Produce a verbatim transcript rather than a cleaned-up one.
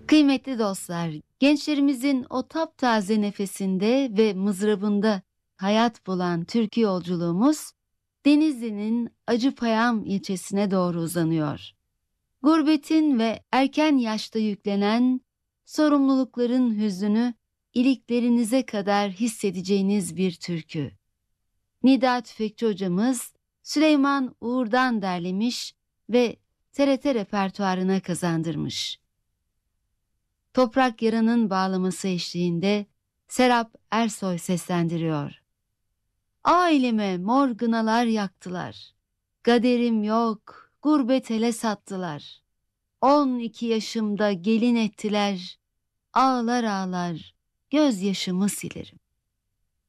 Kıymetli dostlar, gençlerimizin o taptaze nefesinde ve mızrabında hayat bulan türkü yolculuğumuz Denizli'nin Acıpayam ilçesine doğru uzanıyor. Gurbetin ve erken yaşta yüklenen sorumlulukların hüznünü iliklerinize kadar hissedeceğiniz bir türkü. Nida Tüfekçi hocamız Süleyman Uğur'dan derlemiş ve T R T repertuarına kazandırmış. Toprak Yaran'ın bağlaması eşliğinde Serap Ersoy seslendiriyor. Aileme mor gınalar yaktılar. Kaderim yok, gurbet ele sattılar. On iki yaşımda gelin ettiler. Ağlar ağlar, gözyaşımı silerim.